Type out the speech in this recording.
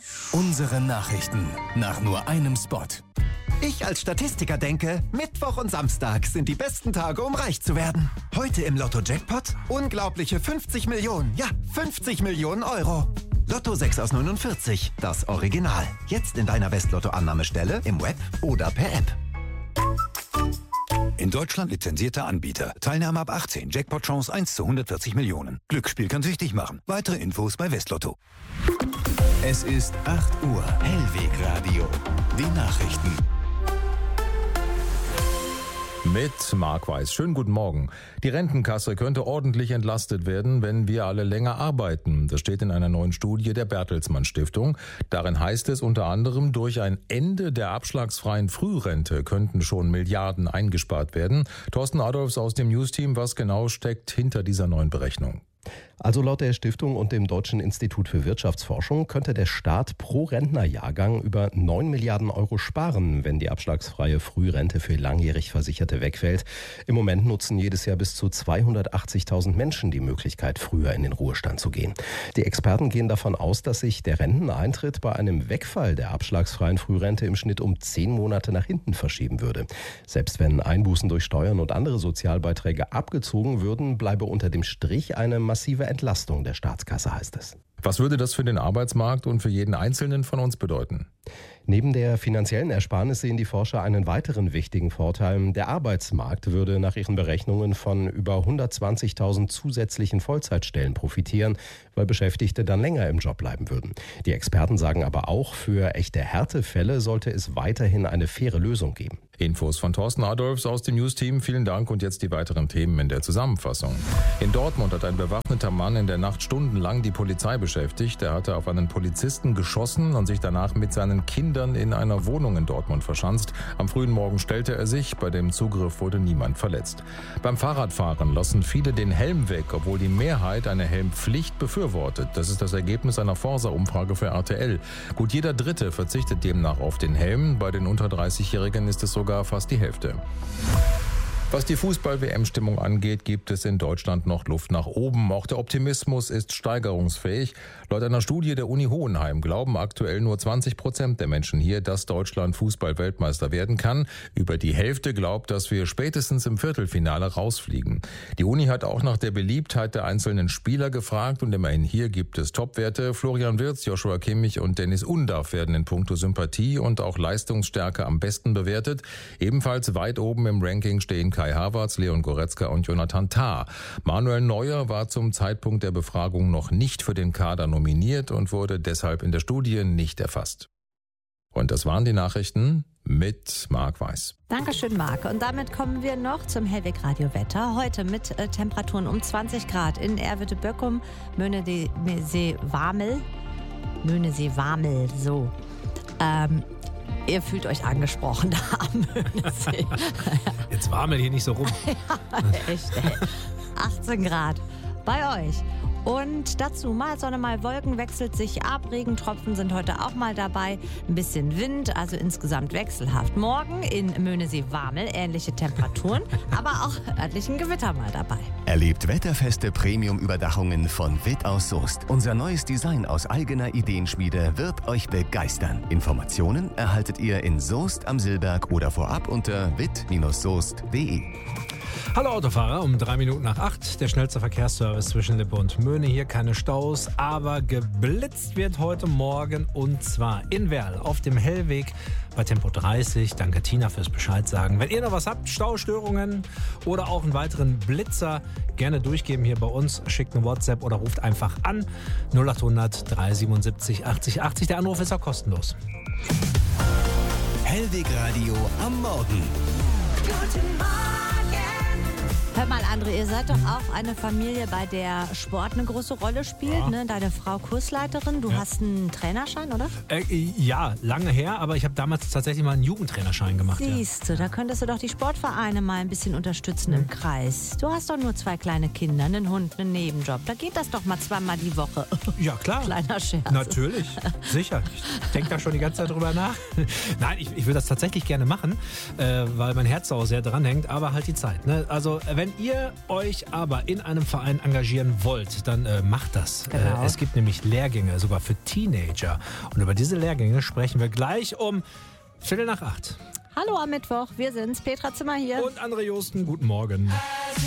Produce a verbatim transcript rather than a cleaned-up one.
Unsere Nachrichten nach nur einem Spot. Ich als Statistiker denke, Mittwoch und Samstag sind die besten Tage, um reich zu werden. Heute im Lotto-Jackpot unglaubliche fünfzig Millionen, ja fünfzig Millionen Euro. Lotto sechs aus neunundvierzig, das Original. Jetzt in deiner West-Lotto-Annahmestelle, im Web oder per App. In Deutschland lizenzierter Anbieter. Teilnahme ab achtzehn. Jackpot-Chance eins zu hundertvierzig Millionen. Glücksspiel kann süchtig machen. Weitere Infos bei Westlotto. Es ist acht Uhr. Hellwegradio. Die Nachrichten. Mit Marc Weiß. Schönen guten Morgen. Die Rentenkasse könnte ordentlich entlastet werden, wenn wir alle länger arbeiten. Das steht in einer neuen Studie der Bertelsmann Stiftung. Darin heißt es unter anderem, durch ein Ende der abschlagsfreien Frührente könnten schon Milliarden eingespart werden. Thorsten Adolfs aus dem News-Team, was genau steckt hinter dieser neuen Berechnung? Also laut der Stiftung und dem Deutschen Institut für Wirtschaftsforschung könnte der Staat pro Rentnerjahrgang über neun Milliarden Euro sparen, wenn die abschlagsfreie Frührente für langjährig Versicherte wegfällt. Im Moment nutzen jedes Jahr bis zu zweihundertachtzigtausend Menschen die Möglichkeit, früher in den Ruhestand zu gehen. Die Experten gehen davon aus, dass sich der Renteneintritt bei einem Wegfall der abschlagsfreien Frührente im Schnitt um zehn Monate nach hinten verschieben würde. Selbst wenn Einbußen durch Steuern und andere Sozialbeiträge abgezogen würden, bleibe unter dem Strich eine massive Entlastung der Staatskasse, heißt es. Was würde das für den Arbeitsmarkt und für jeden Einzelnen von uns bedeuten? Neben der finanziellen Ersparnis sehen die Forscher einen weiteren wichtigen Vorteil. Der Arbeitsmarkt würde nach ihren Berechnungen von über hundertzwanzigtausend zusätzlichen Vollzeitstellen profitieren, weil Beschäftigte dann länger im Job bleiben würden. Die Experten sagen aber auch, für echte Härtefälle sollte es weiterhin eine faire Lösung geben. Infos von Thorsten Adolfs aus dem News-Team. Vielen Dank und jetzt die weiteren Themen in der Zusammenfassung. In Dortmund hat ein bewaffneter Mann in der Nacht stundenlang die Polizei beschäftigt. Er hatte auf einen Polizisten geschossen und sich danach mit seinen Kindern in einer Wohnung in Dortmund verschanzt. Am frühen Morgen stellte er sich. Bei dem Zugriff wurde niemand verletzt. Beim Fahrradfahren lassen viele den Helm weg, obwohl die Mehrheit eine Helmpflicht befürwortet. Das ist das Ergebnis einer Forsa-Umfrage für R T L. Gut jeder Dritte verzichtet demnach auf den Helm. Bei den unter dreißigjährigen ist es sogar fast die Hälfte. Was die Fußball-W M-Stimmung angeht, gibt es in Deutschland noch Luft nach oben. Auch der Optimismus ist steigerungsfähig. Laut einer Studie der Uni Hohenheim glauben aktuell nur zwanzig Prozent der Menschen hier, dass Deutschland Fußball-Weltmeister werden kann. Über die Hälfte glaubt, dass wir spätestens im Viertelfinale rausfliegen. Die Uni hat auch nach der Beliebtheit der einzelnen Spieler gefragt und immerhin hier gibt es Topwerte. Florian Wirtz, Joshua Kimmich und Dennis Undaff werden in puncto Sympathie und auch Leistungsstärke am besten bewertet. Ebenfalls weit oben im Ranking stehen Kai Havertz, Leon Goretzka und Jonathan Tah. Manuel Neuer war zum Zeitpunkt der Befragung noch nicht für den Kader nominiert und wurde deshalb in der Studie nicht erfasst. Und das waren die Nachrichten mit Marc Weiß. Dankeschön, Marc. Und damit kommen wir noch zum Hellweg-Radio-Wetter. Heute mit äh, Temperaturen um zwanzig Grad in Erwitte-Böckum, Möhnesee-Wamel. Möhnesee-Wamel, so. Ähm, Ihr fühlt euch angesprochen da am Möhnesee. Jetzt warmel hier nicht so rum. Ja, echt, ey. achtzehn Grad bei euch. Und dazu mal Sonne, mal Wolken, wechselt sich ab. Regentropfen sind heute auch mal dabei. Ein bisschen Wind, also insgesamt wechselhaft. Morgen in Möhnesee-Wamel ähnliche Temperaturen, aber auch örtlichen Gewitter mal dabei. Erlebt wetterfeste Premium-Überdachungen von Witt aus Soest. Unser neues Design aus eigener Ideenschmiede wird euch begeistern. Informationen erhaltet ihr in Soest am Silberg oder vorab unter witt soest punkt de. Hallo Autofahrer, um drei Minuten nach acht. Der schnellste Verkehrsservice zwischen Lippe und Möhne. Hier keine Staus, aber geblitzt wird heute Morgen und zwar in Werl auf dem Hellweg bei Tempo dreißig. Danke Tina fürs Bescheid sagen. Wenn ihr noch was habt, Staustörungen oder auch einen weiteren Blitzer, gerne durchgeben hier bei uns. Schickt eine WhatsApp oder ruft einfach an. null acht hundert drei siebenundsiebzig achtzig achtzig. Der Anruf ist auch kostenlos. Hellwegradio am Morgen. Guten Morgen. Hör mal, André, ihr seid doch auch eine Familie, bei der Sport eine große Rolle spielt. Ja. Ne? Deine Frau Kursleiterin, du ja. hast einen Trainerschein, oder? Äh, ja, lange her, aber ich habe damals tatsächlich mal einen Jugendtrainerschein gemacht. Siehst du, ja. da könntest du doch die Sportvereine mal ein bisschen unterstützen mhm. im Kreis. Du hast doch nur zwei kleine Kinder, einen Hund, einen Nebenjob. Da geht das doch mal zweimal die Woche. Ja, klar. Kleiner Scherz. Natürlich, sicher. Ich denke da schon die ganze Zeit drüber nach. Nein, ich, ich würde das tatsächlich gerne machen, äh, weil mein Herz auch sehr dran hängt, aber halt die Zeit. Ne? Also, wenn Wenn ihr euch aber in einem Verein engagieren wollt, dann äh, macht das. Genau. Äh, es gibt nämlich Lehrgänge, sogar für Teenager. Und über diese Lehrgänge sprechen wir gleich um Viertel nach acht. Hallo am Mittwoch, wir sind's, Petra Zimmer hier. Und André Josten, guten Morgen.